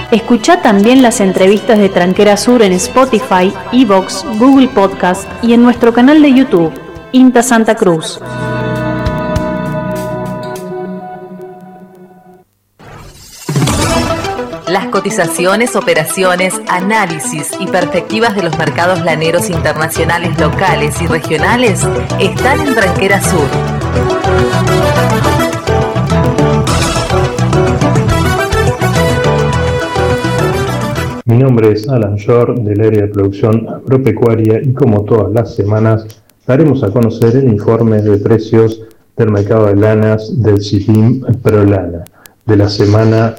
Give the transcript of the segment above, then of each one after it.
Escuchá también las entrevistas de Tranquera Sur en Spotify, iVoox, Google Podcast y en nuestro canal de YouTube, INTA Santa Cruz. Las cotizaciones, operaciones, análisis y perspectivas de los mercados laneros internacionales, locales y regionales están en Tranquera Sur. Mi nombre es Alan Shore del área de producción agropecuaria y como todas las semanas daremos a conocer el informe de precios del mercado de lanas del CIPIM ProLana de la semana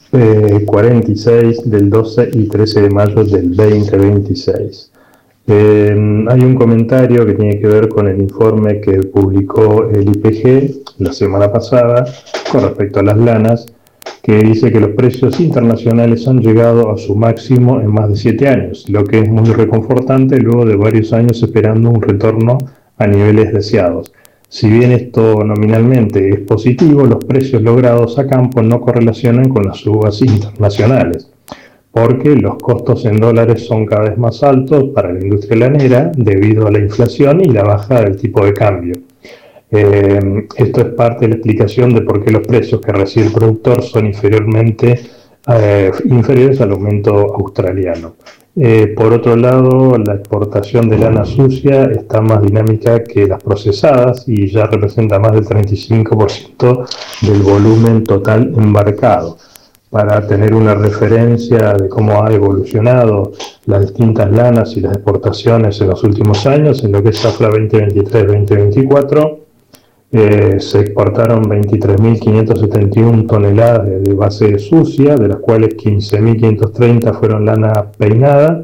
46 del 12 y 13 de mayo del 2026. Hay un comentario que tiene que ver con el informe que publicó el IPG la semana pasada con respecto a las lanas, que dice que los precios internacionales han llegado a su máximo en más de 7 años, lo que es muy reconfortante luego de varios años esperando un retorno a niveles deseados. Si bien esto nominalmente es positivo, los precios logrados a campo no correlacionan con las subas internacionales, porque los costos en dólares son cada vez más altos para la industria lanera debido a la inflación y la baja del tipo de cambio. Esto es parte de la explicación de por qué los precios que recibe el productor son inferiores al aumento australiano. Por otro lado, la exportación de lana sucia está más dinámica que las procesadas y ya representa más del 35% del volumen total embarcado. Para tener una referencia de cómo ha evolucionado las distintas lanas y las exportaciones en los últimos años, en lo que es Zafra 2023-2024, se exportaron 23.571 toneladas de base sucia, de las cuales 15.530 fueron lana peinada,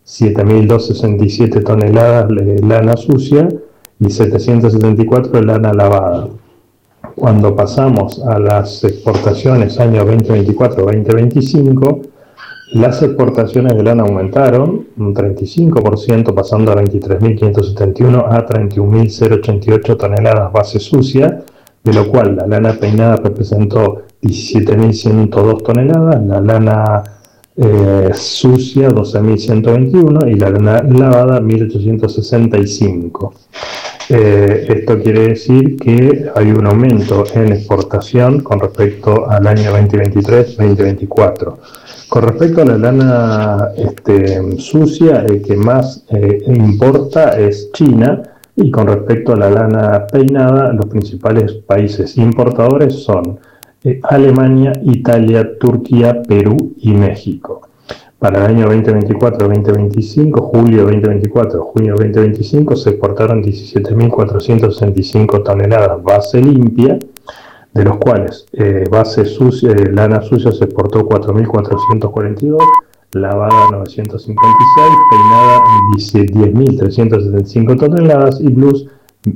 7.267 toneladas de lana sucia y 774 lana lavada. Cuando pasamos a las exportaciones año 2024-2025, las exportaciones de lana aumentaron un 35%, pasando a 23.571 a 31.088 toneladas base sucia, de lo cual la lana peinada representó 17.102 toneladas, la lana sucia 12.121 y la lana lavada 1.865. Esto quiere decir que hay un aumento en exportación con respecto al año 2023-2024. Con respecto a la lana sucia, el que más importa es China, y con respecto a la lana peinada, los principales países importadores son Alemania, Italia, Turquía, Perú y México. Para el año 2024-2025, julio 2024, junio 2025, se exportaron 17.465 toneladas base limpia, de los cuales base sucia, lana sucia se exportó 4.442, lavada 956, peinada 10.375 toneladas y blues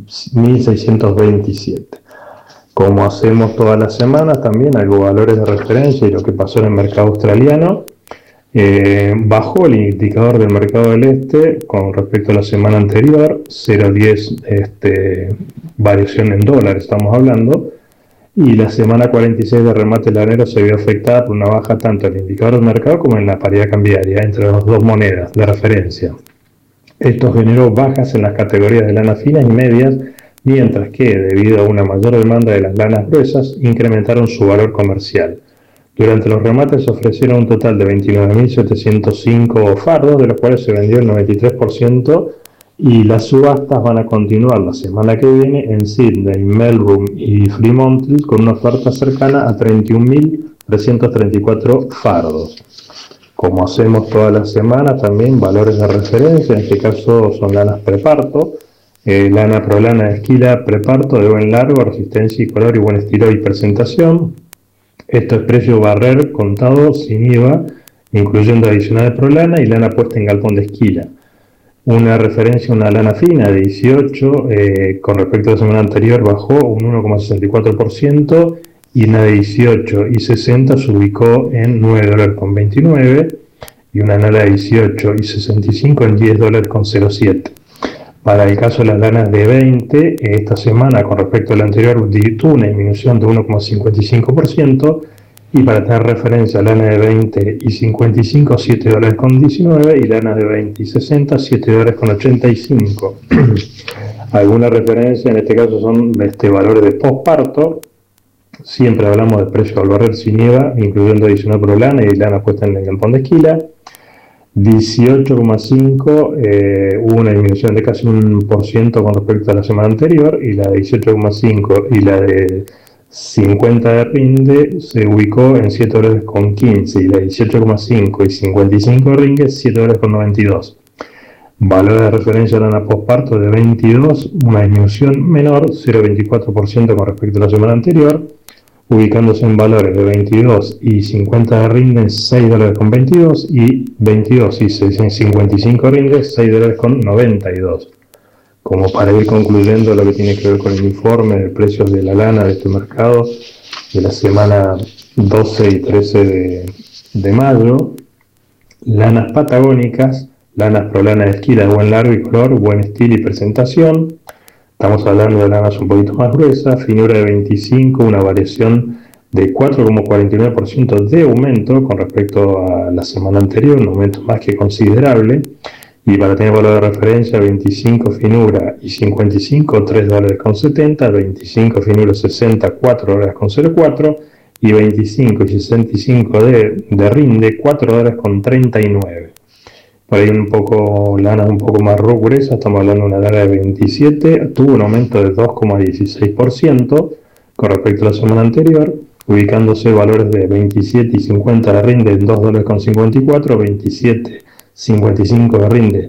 1.627. Como hacemos todas las semanas, también algo valores de referencia y lo que pasó en el mercado australiano. Bajó el indicador del mercado del este con respecto a la semana anterior, 0,10 variación en dólares estamos hablando, y la semana 46 de remate lanero se vio afectada por una baja tanto en el indicador del mercado como en la paridad cambiaria entre las dos monedas de referencia. Esto generó bajas en las categorías de lanas finas y medias, mientras que, debido a una mayor demanda de las lanas gruesas, incrementaron su valor comercial. Durante los remates se ofrecieron un total de 29.705 fardos, de los cuales se vendió el 93%, y las subastas van a continuar la semana que viene en Sydney, Melbourne y Fremantle con una oferta cercana a 31.334 fardos. Como hacemos todas las semanas, también valores de referencia, en este caso son lanas preparto, lana ProLana de esquila preparto de buen largo, resistencia y color y buen estilo y presentación. Esto es precio barrer contado sin IVA, incluyendo adicional de ProLana y lana puesta en galpón de esquila. Una referencia a una lana fina de 18, con respecto a la semana anterior bajó un 1,64%, y una de 18 y 60 se ubicó en $9,29 y una lana de 18 y 65 en $10,07. Para el caso de las lanas de 20, esta semana con respecto a la anterior tuvo una disminución de 1,55%, Y para tener referencia, lana de 20 y 55, $7.19, y lana de 20 y 60, $7.85. Alguna referencia, en este caso son valores de posparto. Siempre hablamos de precio al barrer sin IVA, incluyendo adicional por lana y lana puesta en el galpón de esquila. 18,5, hubo una disminución de casi 1% con respecto a la semana anterior, y la de 18,5 y la de 50 de rinde se ubicó en $7.15, y la de 18,5 y 55 de rinde $7.92. Valor de referencia de lana posparto de 22, una disminución menor, 0,24% con respecto a la semana anterior, ubicándose en valores de 22 y 50 de rinde $6.22, y 22 y 55 de rinde $6.92. Como para ir concluyendo lo que tiene que ver con el informe de precios de la lana de este mercado de la semana 12 y 13 de mayo, lanas patagónicas, lanas ProLana de esquila de buen largo y color, buen estilo y presentación. Estamos hablando de lanas un poquito más gruesas, finura de 25, una variación de 4,49% de aumento con respecto a la semana anterior, un aumento más que considerable. Y para tener valor de referencia, 25 finura y 55, $3.70, 25 finura 60, $4.04, y 25 y 65 de rinde, $4.39. Por ahí un poco, lanas un poco más gruesas, estamos hablando de una lana de 27, tuvo un aumento de 2,16% con respecto a la semana anterior, ubicándose valores de 27 y 50 de rinde en $2.54, 27, 55 de rinde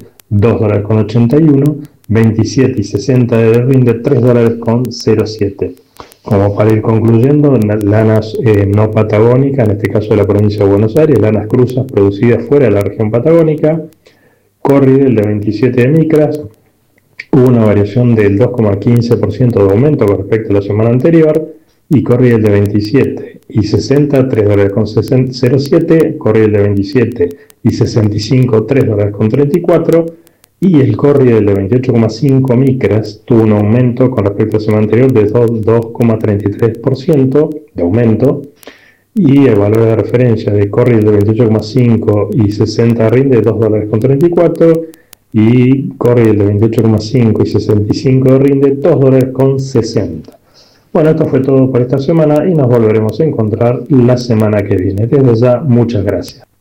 $2.81, 27 y 60 de rinde $3.07. Como para ir concluyendo, lanas no patagónicas, en este caso de la provincia de Buenos Aires, lanas cruzas producidas fuera de la región patagónica, Corriedel de 27 de micras, hubo una variación del 2,15% de aumento con respecto a la semana anterior, y Corriedel de 27 y 60, $3.07, Corriedel de 27 y 65, $3.34, y el Corriedel de 28,5 micras tuvo un aumento con respecto a la semana anterior de 2,33% de aumento, y el valor de referencia de Corriedel de 28,5 y 60 rinde $2.34, y Corriedel de 28,5 y 65 rinde $2.60. Bueno, esto fue todo por esta semana y nos volveremos a encontrar la semana que viene. Desde ya, muchas gracias.